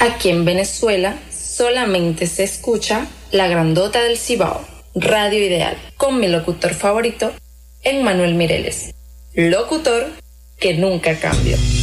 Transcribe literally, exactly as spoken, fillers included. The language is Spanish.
Aquí en Venezuela solamente se escucha la grandota del Cibao, Radio Ideal, con mi locutor favorito, Emmanuel Mireles, locutor que nunca cambia.